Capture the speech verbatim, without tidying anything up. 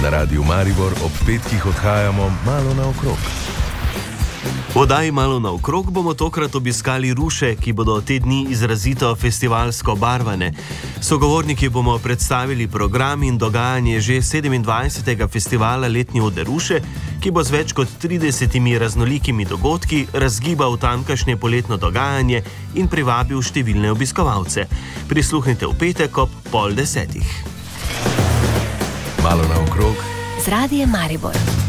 Na Radiu Maribor ob petkih odhajamo malo naokrog. V oddaji Malo naokrog bomo tokrat obiskali Ruše, ki bodo te dni izrazito festivalsko obarvane. Sogovorniki bomo predstavili program in dogajanje že sedemindvajsetega festivala Letni ode Ruše, ki bo z več kot tridesetimi raznolikimi dogodki razgibal tamkajšnje poletno dogajanje in privabil številne obiskovalce. Prisluhnite v petek ob pol desetih. Malo naokrog z Radiem Maribor.